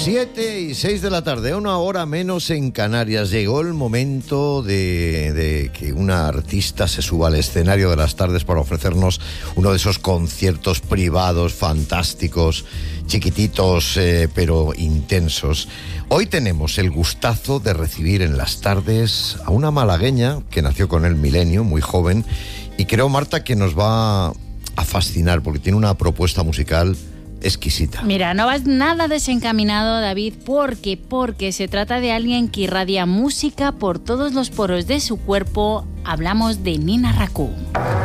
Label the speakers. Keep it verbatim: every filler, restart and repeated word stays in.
Speaker 1: Siete y seis de la tarde, una hora menos en Canarias. Llegó el momento de, de que una artista se suba al escenario de las tardes para ofrecernos uno de esos conciertos privados, fantásticos, chiquititos, eh, pero intensos. Hoy tenemos el gustazo de recibir en las tardes a una malagueña que nació con el milenio, muy joven, y creo, Marta, que nos va a fascinar porque tiene una propuesta musical exquisita.
Speaker 2: Mira, no vas nada desencaminado, David, porque, porque se trata de alguien que irradia música por todos los poros de su cuerpo. Hablamos de Nina Raccoon.